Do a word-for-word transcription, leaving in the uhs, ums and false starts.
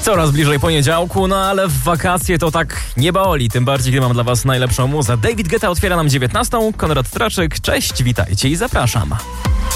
Coraz bliżej poniedziałku, no ale w wakacje to tak nie boli, tym bardziej, gdy mam dla was najlepszą muzę. David Guetta otwiera nam dziewiętnastą, Konrad Traczyk, cześć, witajcie i zapraszam.